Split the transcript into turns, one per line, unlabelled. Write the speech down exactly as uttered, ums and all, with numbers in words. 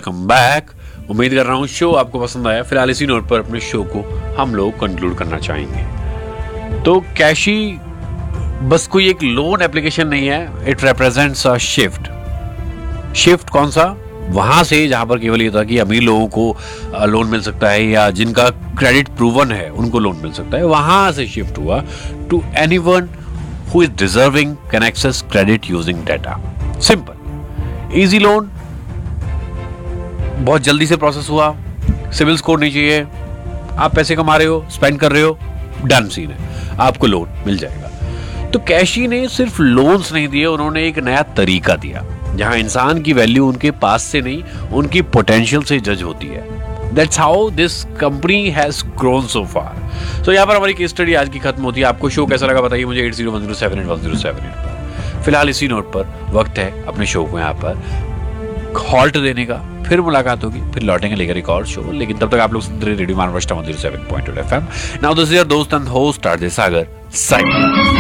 Welcome back. उम्मीद कर रहा हूँ शो आपको पसंद आया। फिलहाल इसी नोट पर अपने शो को हम लोग कंक्लूड करना चाहेंगे। तो कैशी बस कोई एक लोन एप्लीकेशन नहीं है, it represents a shift. Shift कौन सा? वहां से जहां पर केवल ये था कि अमीर लोगों को लोन मिल सकता है या जिनका क्रेडिट प्रूवन है उनको लोन मिल सकता है, वहां से शिफ्ट हुआ to anyone who is deserving can access credit using data. Simple, easy loan, बहुत जल्दी से प्रोसेस हुआ, सिविल स्कोर नहीं चाहिए, आप पैसे कमा रहे हो, स्पेंड कर रहे हो, डन सीन है, आपको लोन मिल जाएगा। तो कैशी ने सिर्फ लोन्स नहीं दिए, उन्होंने एक नया तरीका दिया जहां इंसान की वैल्यू उनके पास से नहीं उनकी पोटेंशियल से जज होती है। That's how this company has grown so far. So यहाँ पर हमारी केस स्टडी आज की खत्म होती है। आपको शो कैसा लगा बताइए मुझे eight zero one zero seven eight one zero seven eight पर। फिलहाल इसी नोट पर वक्त है अपने शो को यहाँ पर हॉल्ट देने का। फिर मुलाकात होगी, फिर लौटेंगे लेकर एक और शो, लेकिन तब तक आप लोग सुनते रहे radio मानवष्टा one zero seven point two F M. Now this is your दोस्त and host RJ Sagar signing.